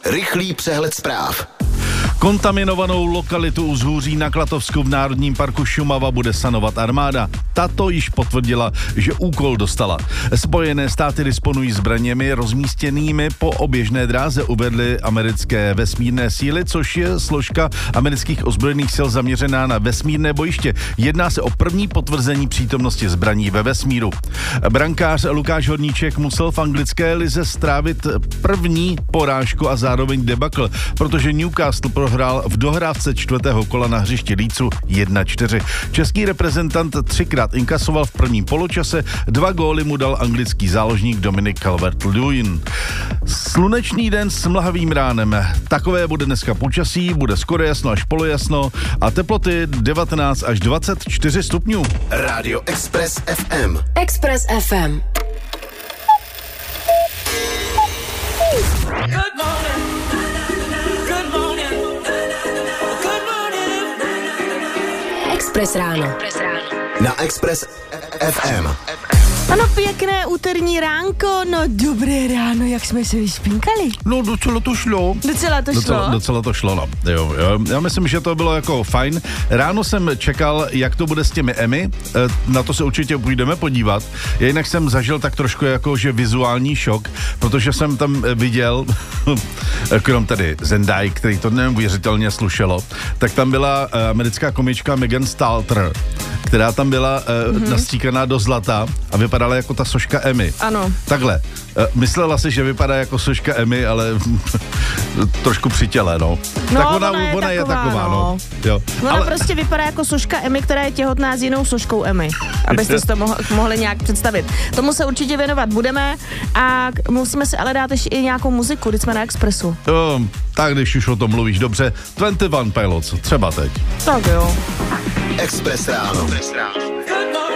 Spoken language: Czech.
Rychlý přehled zpráv. Kontaminovanou lokalitu u Zhůří na Klatovsku v Národním parku Šumava bude sanovat armáda. Tato již potvrdila, že úkol dostala. Spojené státy disponují zbraněmi rozmístěnými po oběžné dráze, uvedly americké vesmírné síly, což je složka amerických ozbrojených sil zaměřená na vesmírné bojiště. Jedná se o první potvrzení přítomnosti zbraní ve vesmíru. Brankář Lukáš Horníček musel v anglické lize strávit první porážku a zároveň debakl, protože Newcastle prohrál v dohrávce čtvrtého kola na hřišti Leedsu 1-4. Český reprezentant 3krát inkasoval v prvním poločase, 2 góly mu dal anglický záložník Dominic Calvert-Lewin. Slunečný den s mlhavým ránem. Takové bude dneska počasí, bude skoro jasno až polojasno a teploty 19 až 24 stupňů. Rádio Express FM. Express FM. Express ráno. Na Express FM. Ano, pěkné úterní ránko, no dobré ráno, jak jsme se vyspínkali. No docela to šlo. Docela to šlo, no. Jo. Já myslím, že to bylo jako fajn. Ráno jsem čekal, jak to bude s těmi Emmy, na to se určitě půjdeme podívat. Jinak jsem zažil tak trošku jako, že vizuální šok, protože jsem tam viděl, krom tady Zendaya, který to neuvěřitelně slušelo, tak tam byla americká komička Megan Stalter, která tam byla nastříkaná do zlata a vypadala jako ta soška Emmy. Ano. Takhle. Myslela si, že vypadá jako soška Emmy, ale trošku při těle, no. No, tak ona je taková, no. Jo. Ona prostě vypadá jako soška Emmy, která je těhotná s jinou soškou Emmy. Abyste si to mohli nějak představit. Tomu se určitě věnovat budeme a musíme si ale dát ještě i nějakou muziku, když jsme na Expressu. Tak když už o tom mluvíš, dobře. 21 Pilots, třeba teď. Tak jo. Express ráno.